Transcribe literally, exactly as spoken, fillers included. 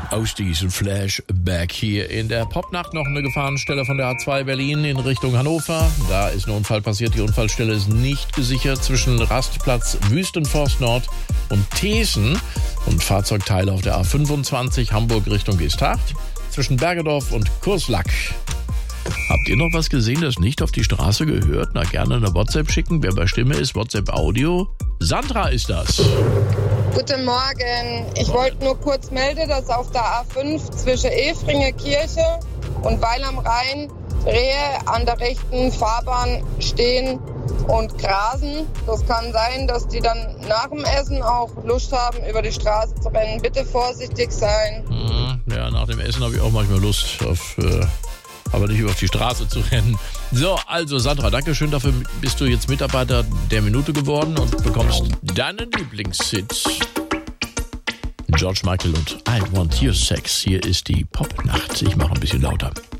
aus diesem Flashback hier in der Popnacht. Noch eine Gefahrenstelle von der A zwei Berlin in Richtung Hannover. Da ist ein Unfall passiert. Die Unfallstelle ist nicht gesichert zwischen Rastplatz Wüstenforst Nord und Thesen und Fahrzeugteile auf der A fünfundzwanzig Hamburg Richtung Geesthacht zwischen Bergedorf und Kurslack. Habt ihr noch was gesehen, das nicht auf die Straße gehört? Na, gerne eine WhatsApp schicken. Wer bei Stimme ist, WhatsApp Audio. Sandra ist das. Guten Morgen. Ich wollte nur kurz melden, dass auf der A fünf zwischen Efringe Kirche und Weil am Rhein Rehe an der rechten Fahrbahn stehen und grasen. Das kann sein, dass die dann nach dem Essen auch Lust haben, über die Straße zu rennen. Bitte vorsichtig sein. Ja, nach dem Essen habe ich auch manchmal Lust auf... Äh aber nicht über die Straße zu rennen. So, also Sandra, danke schön. Dafür bist du jetzt Mitarbeiter der Minute geworden und bekommst deinen Lieblingshit. George Michael und I Want Your Sex. Hier ist die Popnacht. Ich mache ein bisschen lauter.